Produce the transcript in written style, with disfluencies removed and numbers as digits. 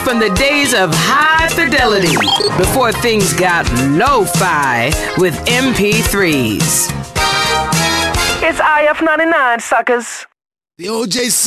from the days of high fidelity before things got lo-fi with MP3s. It's IF99, suckers. The OJ